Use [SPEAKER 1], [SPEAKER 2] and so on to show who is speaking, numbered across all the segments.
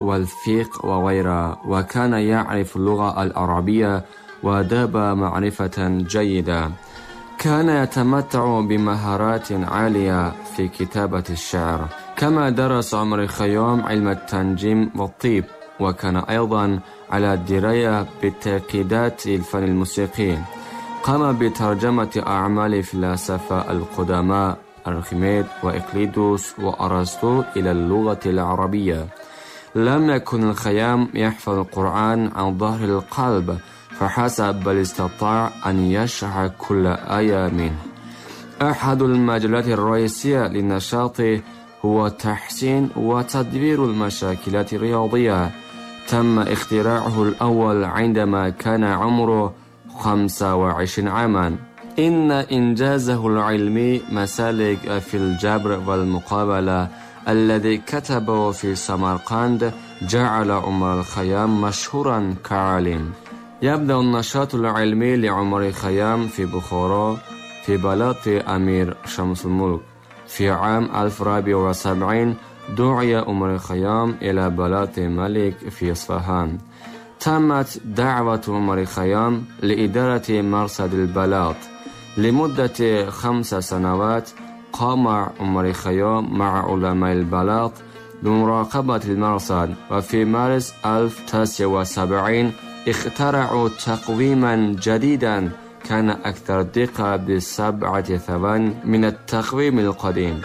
[SPEAKER 1] والفقه وغيرها، وكان يعرف اللغة العربية وداب معرفة جيدة. كان يتمتع بمهارات عالية في كتابة الشعر، كما درس عمر الخيام علم التنجيم والطب، وكان أيضا على دراية بتعقيدات الفن الموسيقي. قام بترجمة أعمال الفلاسفة القدماء أرخميد وإقليدس وأرسطو إلى اللغة العربية. لم يكن الخيام يحفظ القرآن عن ظهر القلب فحسب، بل استطاع أن يشرح كل آية منه. أحد المجالات الرئيسية لنشاطه هو تحسين وتدبير المشاكلات الرياضية. تم اختراعه الأول عندما كان عمره 25 عاما. إن إنجازه العلمي مسالك في الجبر والمقابلة الذي كتبه في سمرقند جعل عمر الخيام مشهورا كعالم. يبدأ النشاط العلمي لعمر الخيام في بخارى في بلاط أمير شمس الملك. في عام 1074 دعي عمر الخيام إلى بلاط ملك في إصفهان. تمت دعوة عمر الخيام لإدارة مرصد البلاط. لمدة 5 سنوات قام عمر الخيام مع علماء البلاط بمراقبة المرصد، وفي مارس 1079 اخترعوا تقويما جديدا كان أكثر دقة ب7 ثوان من التقويم القديم.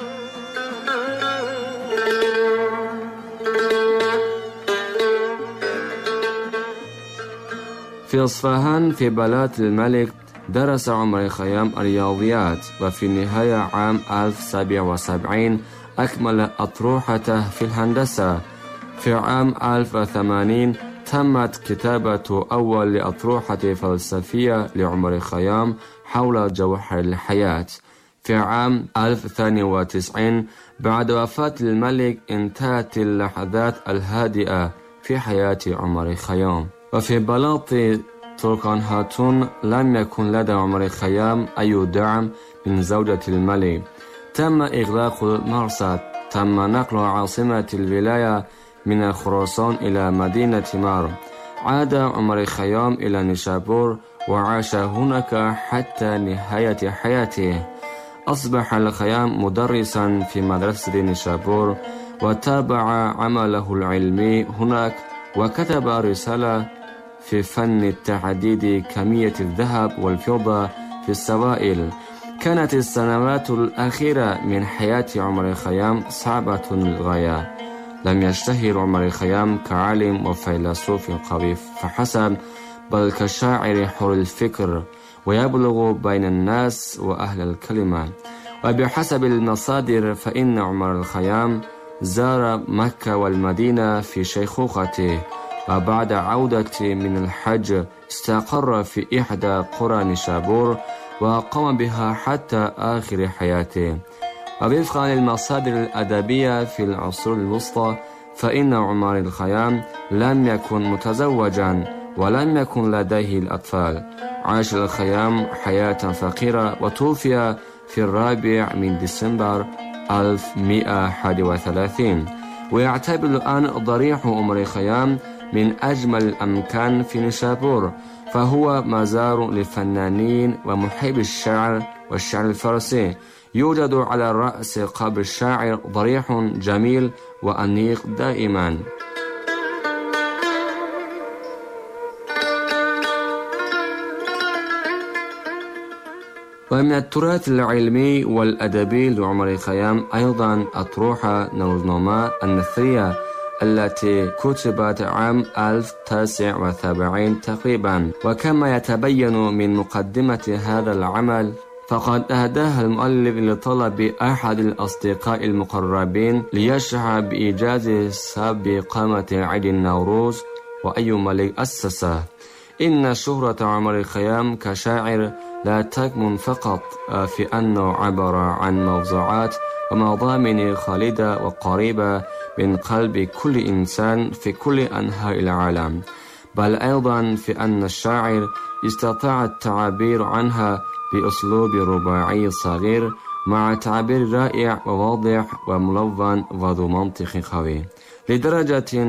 [SPEAKER 1] في إصفهان في بلاط الملك درس عمر الخيام الرياضيات، وفي نهاية عام 1077 أكمل أطروحته في الهندسة. في عام 1080 تمت كتابة أول أطروحة فلسفية لعمر الخيام حول جوهر الحياة. في عام 1092 بعد وفاة الملك انتهت اللحظات الهادئة في حياة عمر الخيام. وفي بلاط تركان هاتون لم يكن لدى عمر الخيام أي دعم من زوجة الملك. تم إغلاق المرصد. تم نقل عاصمة الولاية من خراسان إلى مدينة مار. عاد عمر الخيام إلى نيشابور وعاش هناك حتى نهاية حياته. أصبح الخيام مدرسا في مدرسة نيشابور، وتابع عمله العلمي هناك، وكتب رسالة في فن تحديد كمية الذهب والفضة في السوائل. كانت السنوات الأخيرة من حياة عمر الخيام صعبة للغاية. لم يشتهر عمر الخيام كعالم وفيلسوف قوي فحسب، بل كشاعر حر الفكر ويبلغ بين الناس وأهل الكلمة. وبحسب المصادر فإن عمر الخيام زار مكة والمدينة في شيخوخته، وبعد عودة من الحج استقر في إحدى قرى نيشابور وقام بها حتى آخر حياته. ووفقا للمصادر الأدبية في العصور الوسطى فإن عمر الخيام لم يكن متزوجا ولم يكن لديه الأطفال. عاش الخيام حياة فقيرة وتوفي في 4 ديسمبر 1131. ويعتبر الآن ضريح عمر الخيام من أجمل الأماكن في نيشابور، فهو مزار للفنانين ومحب الشعر والشعر الفارسي. يوجد على رأس قبر الشاعر ضريح جميل وأنيق دائما. ومن التراث العلمي والأدبي لعمر الخيام أيضا أطروحة نوزنامة النثرية التي كتبت عام 1079 تقريبا. وكما يتبين من مقدمة هذا العمل فقد أهداها المؤلف لطلب أحد الأصدقاء المقربين ليشرح بإيجاز سبب قامة عيد النوروز وأي ملك أسسه. إن شهرة عمر الخيام كشاعر لا تكمن فقط في أنه عبر عن موضوعات ومضامن خالدة وقريبة من قلب كل إنسان في كل أنحاء العالم، بل أيضا في أن الشاعر استطاع التعبير عنها بأسلوب رباعي صغير مع تعبير رائع وواضح وملون وذو منطق قوي، لدرجة